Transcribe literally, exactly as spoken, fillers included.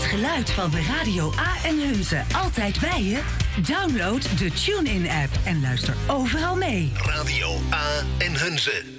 geluid van de Radio A en Hunze altijd bij je? Download de TuneIn-app en luister overal mee. Radio A en Hunze.